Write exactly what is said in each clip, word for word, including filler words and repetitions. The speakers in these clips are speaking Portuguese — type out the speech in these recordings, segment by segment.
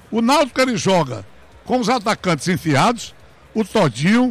O Náutico ele joga com os atacantes enfiados, o Todinho,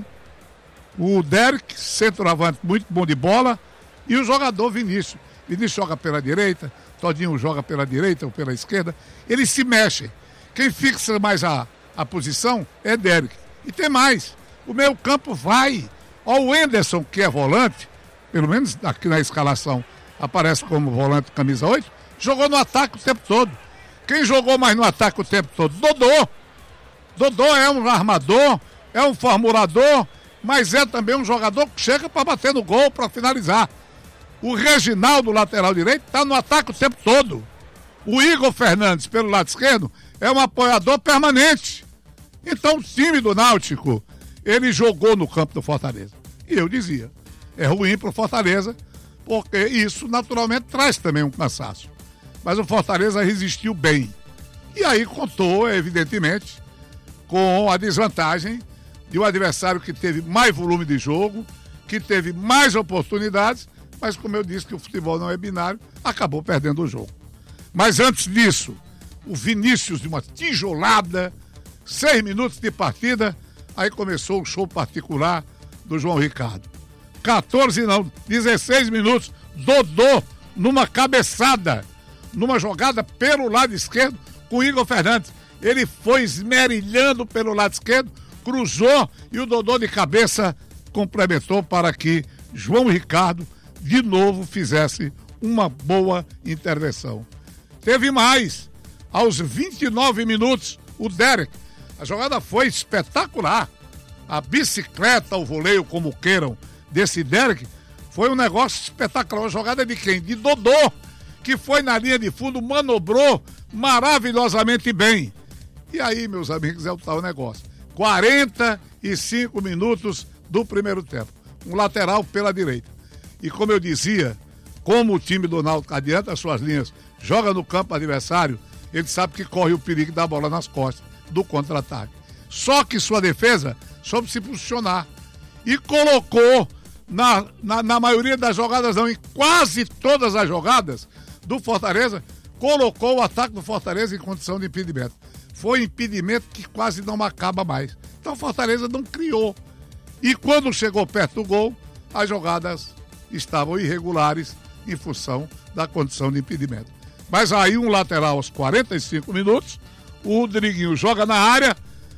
o Derek, centroavante muito bom de bola, e o jogador Vinícius. Vinícius joga pela direita, Todinho joga pela direita ou pela esquerda. Eles se mexem. Quem fixa mais a, a posição é Derek. E tem mais. O meio campo vai. Ó, o Enderson, que é volante, pelo menos aqui na escalação aparece como volante camisa oito, jogou no ataque o tempo todo. Quem jogou mais no ataque o tempo todo? Dodô. Dodô é um armador, é um formulador, mas é também um jogador que chega para bater no gol, para finalizar. O Reginaldo, lateral direito, está no ataque o tempo todo. O Igor Fernandes, pelo lado esquerdo, é um apoiador permanente. Então o time do Náutico, ele jogou no campo do Fortaleza. E eu dizia, é ruim para o Fortaleza, porque isso naturalmente traz também um cansaço. Mas o Fortaleza resistiu bem. E aí contou, evidentemente, com a desvantagem de um adversário que teve mais volume de jogo, que teve mais oportunidades, mas como eu disse que o futebol não é binário, acabou perdendo o jogo. Mas antes disso, o Vinícius de uma tijolada, seis minutos de partida, aí começou o show particular do João Ricardo. quatorze não, dezesseis minutos, Dodô numa cabeçada, numa jogada pelo lado esquerdo com o Igor Fernandes. Ele foi esmerilhando pelo lado esquerdo, cruzou e o Dodô de cabeça complementou para que João Ricardo de novo fizesse uma boa intervenção. Teve mais, aos vinte e nove minutos, o Derek. A jogada foi espetacular. A bicicleta, o voleio, como queiram, desse Derek, foi um negócio espetacular. A jogada de quem? De Dodô, que foi na linha de fundo, manobrou maravilhosamente bem. E aí, meus amigos, é o tal negócio. quarenta e cinco minutos do primeiro tempo. Um lateral pela direita. E como eu dizia, como o time do Náutico adianta as suas linhas, joga no campo adversário, ele sabe que corre o perigo da bola nas costas, do contra-ataque. Só que sua defesa soube se posicionar e colocou na, na, na maioria das jogadas, não, em quase todas as jogadas do Fortaleza, colocou o ataque do Fortaleza em condição de impedimento. Foi impedimento que quase não acaba mais. Então o Fortaleza não criou. E quando chegou perto do gol, as jogadas estavam irregulares em função da condição de impedimento. Mas aí um lateral aos quarenta e cinco minutos, o Rodriguinho joga na área,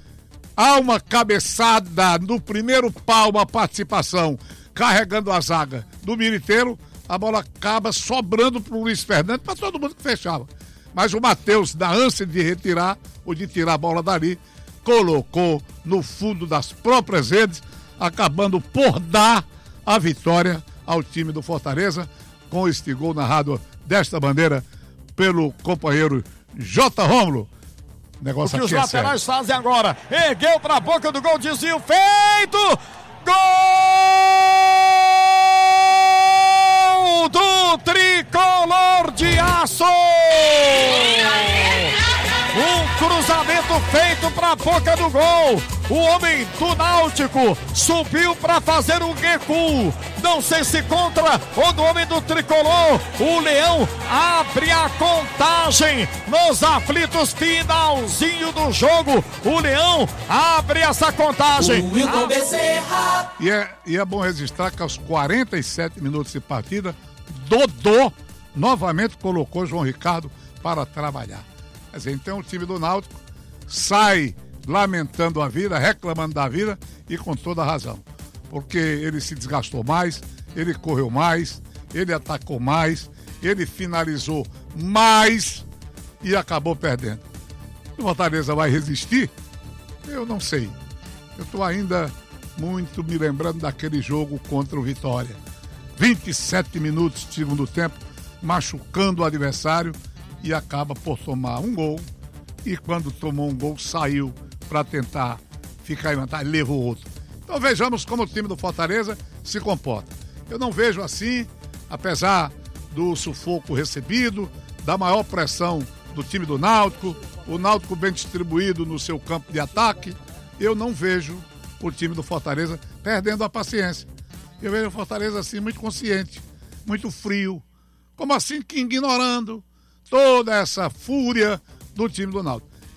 há uma cabeçada no primeiro pau, uma participação carregando a zaga do Militeiro, a bola acaba sobrando para o Luiz Fernando, para todo mundo que fechava. Mas o Matheus, na ânsia de retirar, ou de tirar a bola dali, colocou no fundo das próprias redes, acabando por dar a vitória ao time do Fortaleza, com este gol narrado desta maneira pelo companheiro J. Rômulo. Negócio o que aqui os é laterais sério. fazem agora? Ergueu para a boca do gol, desvio feito! Gol do Tricolor de Aço! Um cruzamento feito para a boca do gol. O homem do Náutico subiu para fazer um recuo. Não sei se contra ou do homem do Tricolor. O Leão abre a contagem nos aflitos, finalzinho do jogo. O Leão abre essa contagem. O Wilton Bezerra. E é, e é bom registrar que aos quarenta e sete minutos de partida, Dodô novamente colocou João Ricardo para trabalhar. Quer dizer, então o time do Náutico sai lamentando a vida, reclamando da vida e com toda a razão. Porque ele se desgastou mais, ele correu mais, ele atacou mais, ele finalizou mais e acabou perdendo. O Fortaleza vai resistir? Eu não sei. Eu estou ainda muito me lembrando daquele jogo contra o Vitória. vinte e sete minutos de segundo tempo, machucando o adversário e acaba por tomar um gol. E quando tomou um gol, saiu para tentar ficar em vantagem, levou outro. Então vejamos como o time do Fortaleza se comporta. Eu não vejo assim, apesar do sufoco recebido, da maior pressão do time do Náutico, o Náutico bem distribuído no seu campo de ataque, eu não vejo o time do Fortaleza perdendo a paciência. Eu vejo o Fortaleza assim muito consciente, muito frio, como assim que ignorando toda essa fúria do time do Náutico.